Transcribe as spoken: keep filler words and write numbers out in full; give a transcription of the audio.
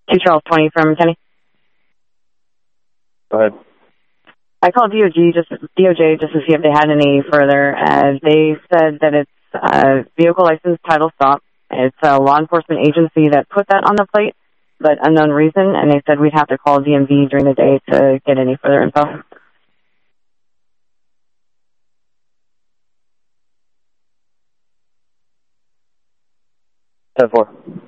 two Charles twenty from Kenny. Go ahead. I called D O G just D O J just to see if they had any further. Uh, they said that it's uh, vehicle license title stop. It's a law enforcement agency that put that on the plate, but unknown reason, and they said we'd have to call D M V during the day to get any further info. ten four.